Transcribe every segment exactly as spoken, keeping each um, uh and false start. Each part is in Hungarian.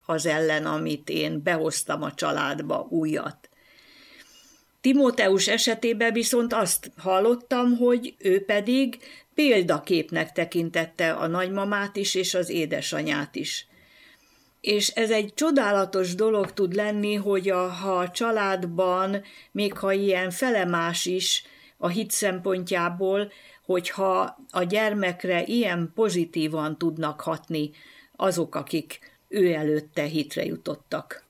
az ellen, amit én behoztam a családba, újat. Timóteus esetében viszont azt hallottam, hogy ő pedig példaképnek tekintette a nagymamát is, és az édesanyát is. És ez egy csodálatos dolog tud lenni, hogy a, ha a családban, még ha ilyen felemás is a hit szempontjából, hogyha a gyermekre ilyen pozitívan tudnak hatni azok, akik ő előtte hitre jutottak.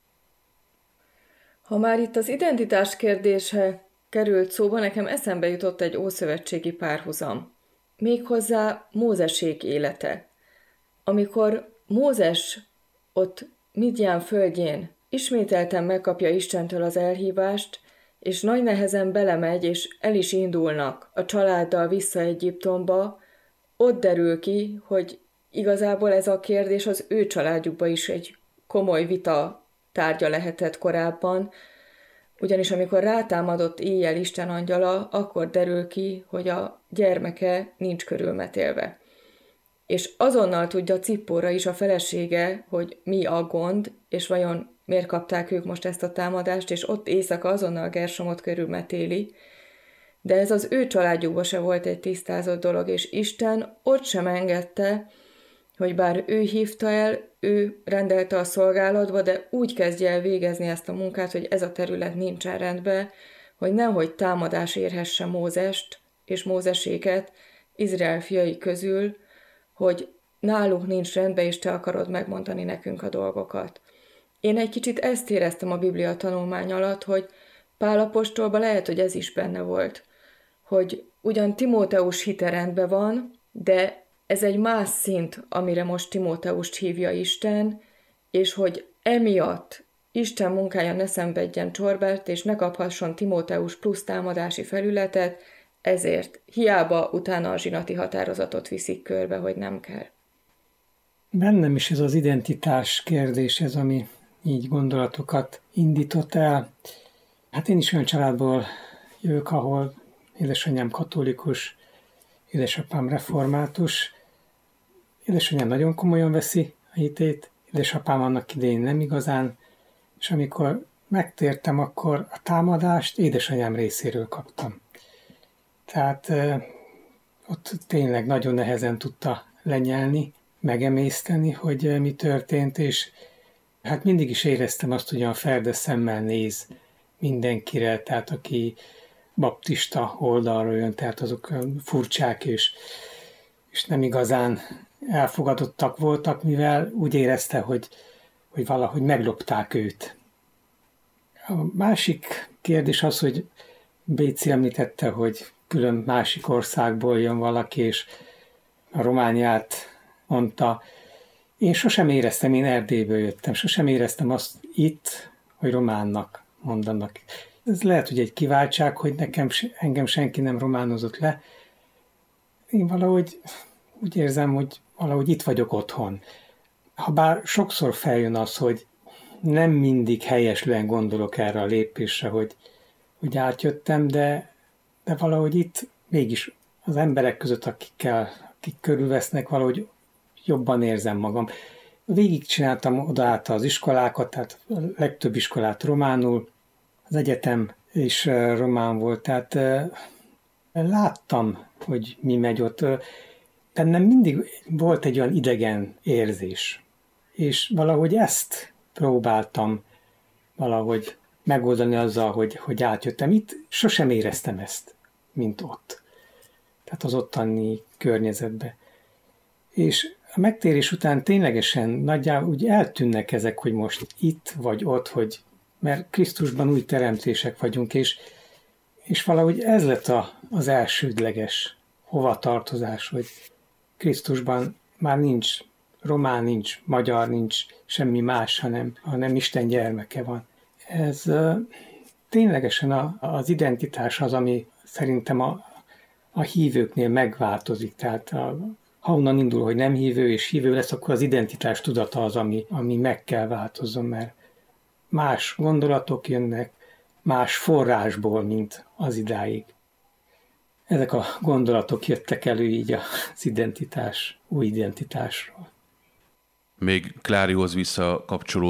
Ha már itt az identitás kérdése került szóba, nekem eszembe jutott egy ószövetségi párhuzam. Méghozzá Mózesék élete. Amikor Mózes ott Midján földjén ismételten megkapja Istentől az elhívást, és nagy nehezen belemegy, és el is indulnak a családdal vissza Egyiptomba, ott derül ki, hogy igazából ez a kérdés az ő családjukban is egy komoly vita tárgya lehetett korábban, ugyanis amikor rátámadott éjjel Isten angyala, akkor derül ki, hogy a gyermeke nincs körülmetélve. És azonnal tudja Cippóra is, a felesége, hogy mi a gond, és vajon miért kapták ők most ezt a támadást, és ott éjszaka azonnal Gersomot körülmetéli. De ez az ő családjukban se volt egy tisztázott dolog, és Isten ott sem engedte, hogy bár ő hívta el, ő rendelte a szolgálatba, de úgy kezdje el végezni ezt a munkát, hogy ez a terület nincsen rendben, hogy nehogy támadás érhesse Mózest és Mózeséket Izrael fiai közül, hogy náluk nincs rendben, és te akarod megmondani nekünk a dolgokat. Én egy kicsit ezt éreztem a Biblia tanulmány alatt, hogy Pál apostolban lehet, hogy ez is benne volt, hogy ugyan Timóteus hite rendben van, de ez egy más szint, amire most Timóteust hívja Isten, és hogy emiatt Isten munkája ne szenvedjen csorbát, és ne kaphasson Timóteus plusz támadási felületet, ezért hiába utána a zsinati határozatot viszik körbe, hogy nem kell. Bennem is ez az identitás kérdés, ez ami így gondolatokat indított el. Hát én is olyan családból jövök, ahol édesanyám katolikus, édesapám református. Édesanyám nagyon komolyan veszi a hitét, édesapám annak idején nem igazán, és amikor megtértem, akkor a támadást édesanyám részéről kaptam. Tehát eh, ott tényleg nagyon nehezen tudta lenyelni, megemészteni, hogy eh, mi történt, és hát mindig is éreztem azt, hogy a ferde szemmel néz mindenkire, tehát aki baptista oldalról jön, tehát azok furcsák, és, és nem igazán elfogadottak voltak, mivel úgy érezte, hogy, hogy valahogy meglopták őt. A másik kérdés az, hogy Béci említette, hogy külön másik országból jön valaki, és a Romániát mondta. Én sosem éreztem, én Erdélyből jöttem, sosem éreztem azt itt, hogy románnak mondanak. Ez lehet, hogy egy kiváltság, hogy nekem, engem senki nem románozott le. Én valahogy úgy érzem, hogy valahogy itt vagyok otthon. Habár sokszor feljön az, hogy nem mindig helyeslően gondolok erre a lépésre, hogy, hogy átjöttem, de, de valahogy itt mégis az emberek között, akikkel, akik körülvesznek, valahogy jobban érzem magam. Végig csináltam oda át az iskolákat, tehát a legtöbb iskolát románul, az egyetem is román volt, tehát láttam, hogy mi megy ott. Bennem mindig volt egy olyan idegen érzés, és valahogy ezt próbáltam valahogy megoldani azzal, hogy, hogy átjöttem. Itt sosem éreztem ezt, mint ott. Tehát az ottani környezetbe. És a megtérés után ténylegesen nagyjából úgy eltűnnek ezek, hogy most itt vagy ott, hogy mert Krisztusban új teremtések vagyunk, és, és valahogy ez lett a, az elsődleges hovatartozás, hogy Krisztusban már nincs román, nincs magyar, nincs semmi más, hanem, hanem Isten gyermeke van. Ez uh, ténylegesen a, az identitás az, ami szerintem a, a hívőknél megváltozik. Tehát a, ha onnan indul, hogy nem hívő és hívő lesz, akkor az identitás tudata az, ami, ami meg kell változzon, mert más gondolatok jönnek, más forrásból, mint az idáig. Ezek a gondolatok jöttek elő így az identitás, új identitásról. Még Klárihoz visszakapcsolódva,